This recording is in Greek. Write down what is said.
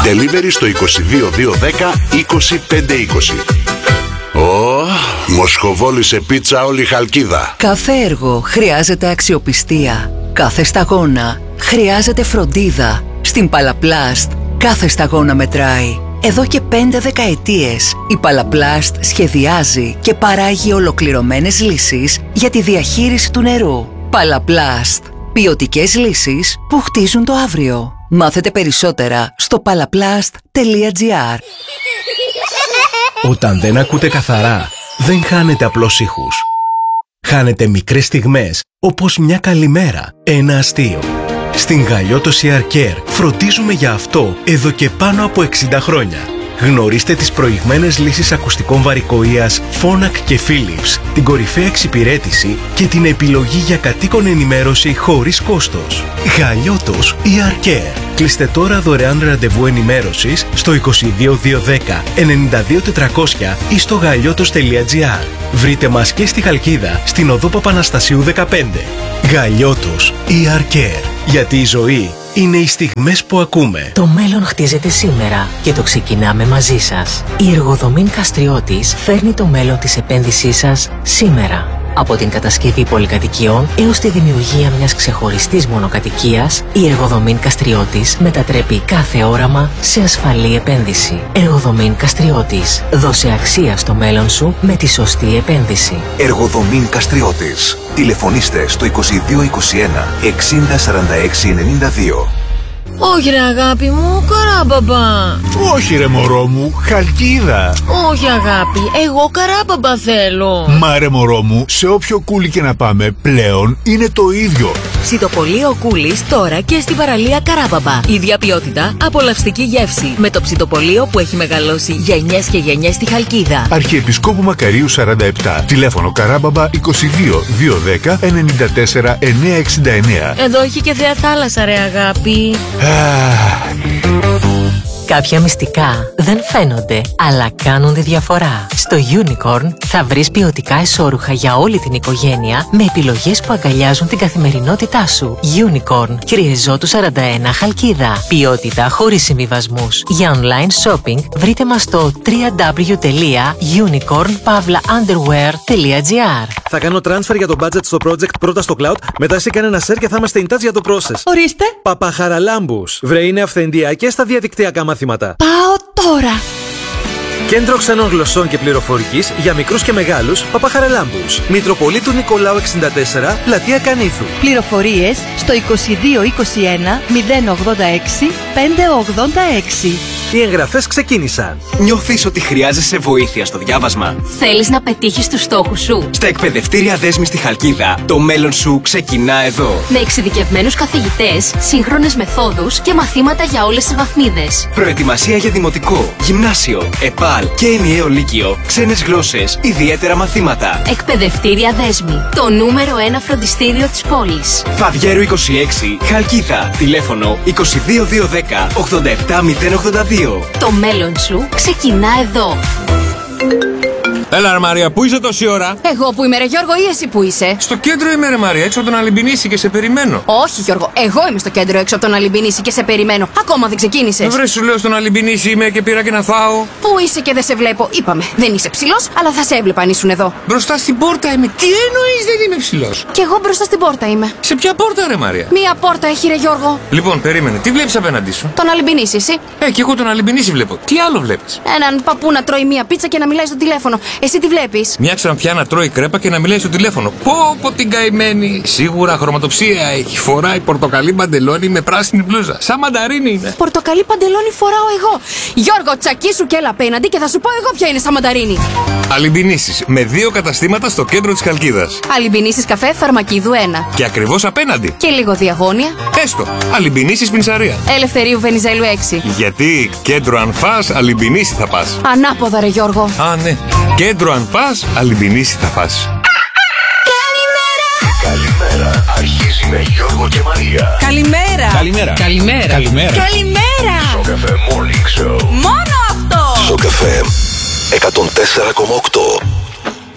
Delivery στο 22210 25520. Μοσχοβόλησε πίτσα όλη η Χαλκίδα. Κάθε έργο χρειάζεται αξιοπιστία. Κάθε σταγόνα χρειάζεται φροντίδα. Στην Παλαπλάστ κάθε σταγόνα μετράει. Εδώ και 5 δεκαετίες η Παλαπλάστ σχεδιάζει και παράγει ολοκληρωμένες λύσεις για τη διαχείριση του νερού. Παλαπλάστ. Ποιοτικές λύσεις που χτίζουν το αύριο. Μάθετε περισσότερα στο palaplast.gr. Όταν δεν ακούτε καθαρά, δεν χάνετε απλώς ήχους. Χάνετε μικρές στιγμές, όπως μια καλημέρα, ένα αστείο. Στην Γαλλιώτος Ear Care φροντίζουμε για αυτό εδώ και πάνω από 60 χρόνια. Γνωρίστε τις προηγμένες λύσεις ακουστικών βαρικοείας Phonak και Philips, την κορυφαία εξυπηρέτηση και την επιλογή για κατοίκον ενημέρωση χωρίς κόστος. Γαλλιώτος Ear Care. Κλείστε τώρα δωρεάν ραντεβού ενημέρωσης στο 22210 92400 ή στο γαλλιώτος.gr. Βρείτε μας και στη Χαλκίδα, στην οδό Παπαναστασίου 15. Γαλλιώτος Ear Care. Γιατί η ζωή είναι οι στιγμές που ακούμε. Το μέλλον χτίζεται σήμερα και το ξεκινάμε μαζί σας. Η Εργοδομήν Καστριώτης φέρνει το μέλλον της επένδυσής σας σήμερα. Από την κατασκευή πολυκατοικιών έως τη δημιουργία μιας ξεχωριστής μονοκατοικίας, η Εργοδομήν Καστριώτης μετατρέπει κάθε όραμα σε ασφαλή επένδυση. Εργοδομήν Καστριώτης. Δώσε αξία στο μέλλον σου με τη σωστή επένδυση. Εργοδομήν Καστριώτης. Τηλεφωνήστε στο 2221 60 46 92. Όχι ρε αγάπη μου, Καράμπαμπα. Όχι ρε μωρό μου, Χαλκίδα. Όχι αγάπη, εγώ Καράμπαμπα θέλω. Μα ρε μωρό μου, σε όποιο κούλι και να πάμε πλέον είναι το ίδιο. Ψητοπολείο Κούλης τώρα και στην παραλία Καράμπαμπα. Ίδια ποιότητα, απολαυστική γεύση. Με το ψητοπολείο που έχει μεγαλώσει γενιές και γενιές στη Χαλκίδα. Αρχιεπισκόπου Μακαρίου 47. Τηλέφωνο Καράμπαμπα 22 210 94 969. Εδώ έχει και θέα θάλασσα ρε αγάπη. Κάποια μυστικά δεν φαίνονται, αλλά κάνουν τη διαφορά. Στο Unicorn θα βρεις ποιοτικά εσώρουχα για όλη την οικογένεια με επιλογές που αγκαλιάζουν την καθημερινότητά σου. Unicorn, Κυριεζώτου 41 Χαλκίδα. Ποιότητα χωρίς συμβιβασμούς. Για online shopping βρείτε μας στο www.unicorn-underwear.gr. Θα κάνω transfer για το budget στο project πρώτα στο cloud, μετά εσύ κάνε ένα share και θα είμαστε in touch για το process. Ορίστε. Παπαχαραλάμπους. Βρε είναι αυθεντία και στα διαδικτυακά μαθήματα. Πάω τώρα. Κέντρο Ξενών Γλωσσών και Πληροφορικής για μικρούς και μεγάλους Παπαχαραλάμπους. Μητροπολίτου Νικολάου 64, Πλατεία Κανήθου. Πληροφορίες στο 2221 086 586. Οι εγγραφές ξεκίνησαν. Νιώθεις ότι χρειάζεσαι βοήθεια στο διάβασμα? Θέλεις να πετύχεις τους στόχους σου? Στα εκπαιδευτήρια Δέσμη στη Χαλκίδα, το μέλλον σου ξεκινά εδώ. Με εξειδικευμένους καθηγητές, σύγχρονες μεθόδους και μαθήματα για όλες τις βαθμίδες. Προετοιμασία για δημοτικό, γυμνάσιο, ΕΠΑΛ και ενιαίο λύκειο, ξένες γλώσσες, ιδιαίτερα μαθήματα. Εκπαιδευτήρια Δέσμη, το νούμερο 1 φροντιστήριο της πόλης. Φαδιέρου 26, Χαλκίδα. Τηλέφωνο 22210 87082. Το μέλλον σου ξεκινά εδώ. Έλα ρε Μαρία, πού είσαι τόση ώρα? Εγώ που είμαι ρε Γιώργο ή εσύ που είσαι? Στο κέντρο είμαι ρε Μαρία, έξω από τον Αλυμπινίση και σε περιμένω. Όχι Γιώργο, εγώ είμαι στο κέντρο έξω από τον Αλυμπινίση και σε περιμένω. Ακόμα δεν ξεκίνησες. Βρε σου λέω στον Αλυμπινίση είμαι και πήρα και να φάω. Πού είσαι και δεν σε βλέπω? Είπαμε, δεν είσαι ψηλός, αλλά θα σε έβλεπα αν ήσουν εδώ. Μπροστά στην πόρτα είμαι. Τι εννοείς δεν είμαι ψηλός? Κι εγώ μπροστά στην πόρτα είμαι. Σε ποια πόρτα ρε Μαρία? Μία πόρτα έχει ρε Γιώργο. Λοιπόν, περίμενε, τι βλέπεις απέναντί σου? Τον Αλυμπινίση εσύ. Κι εγώ τον Αλυμπινίση βλέπω. Τι άλλο βλέπεις? Έναν παππού να τρώει μία πίτσα και να μιλάει στο τηλέφωνο. Εσύ τι βλέπεις? Μια ξανθιά να τρώει κρέπα και να μιλάει στο τηλέφωνο. Πω την καημένη. Σίγουρα χρωματοψία έχει. Φοράει πορτοκαλί παντελόνι με πράσινη μπλούζα. Σαν μανταρίνι είναι. Πορτοκαλί παντελόνι φοράω εγώ. Γιώργο, τσακίσου και έλα απέναντι και θα σου πω εγώ ποια είναι σαν μανταρίνι. Αλυμπινίσεις με 2 καταστήματα στο κέντρο της Χαλκίδας. Αλυμπινίσεις καφέ Φαρμακίδου 1. Και ακριβώς απέναντι. Και λίγο διαγώνια. Έστω. Αλυμπινίσεις Πινσαρία. Ελευθερίου Βενιζέλου 6. Γιατί κέντρο αν φας, Αλυμπινίση θα πας. Ανάποδα ρε Γιώργο. Α, ναι. Κέντρο αν πας, Αλυμπινίση θα πας. Καλημέρα. Αρχίζει με Γιώργο και Μαρία. Καλημέρα. Καλημέρα. Καλημέρα. Καλημέρα. Καλημέρα. Σοκαφέ Morning Show. Μόνο αυτό. Σοκαφέ 104,8.